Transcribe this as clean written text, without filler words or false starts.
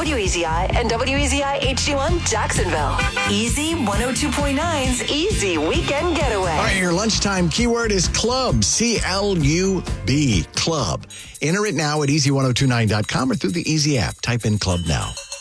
WEZI and WEZI HD1 Jacksonville. Easy 102.9's Easy Weekend Getaway. All right, your lunchtime keyword is club, C-L-U-B, club. Enter it now at easy1029.com or through the Easy app. Type in club now.